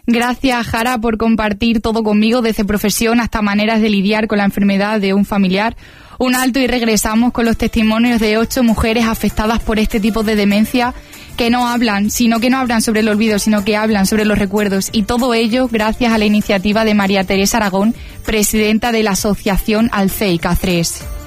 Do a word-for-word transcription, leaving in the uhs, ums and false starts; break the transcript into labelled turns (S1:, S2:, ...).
S1: Gracias, Jara, por compartir todo conmigo, desde profesión hasta maneras de lidiar con la enfermedad de un familiar. Un alto y regresamos con los testimonios de ocho mujeres afectadas por este tipo de demencia que no hablan, sino que no hablan sobre el olvido, sino que hablan sobre los recuerdos. Y todo ello gracias a la iniciativa de María Teresa Aragón, presidenta de la asociación Alcei Cáceres.